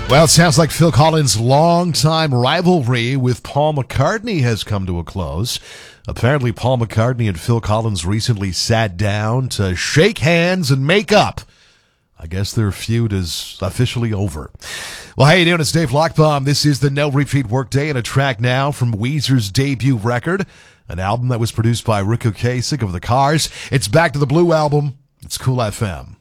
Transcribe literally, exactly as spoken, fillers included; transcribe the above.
Well, it sounds like Phil Collins' longtime rivalry with Paul McCartney has come to a close. Apparently, Paul McCartney and Phil Collins recently sat down to shake hands and make up. I guess their feud is officially over. Well, how you doing? It's Dave Lockbaum. This is the No Retreat Workday, and a track now from Weezer's debut record, an album that was produced by Rick Ocasek of The Cars. It's Back to the Blue album. It's Cool F M.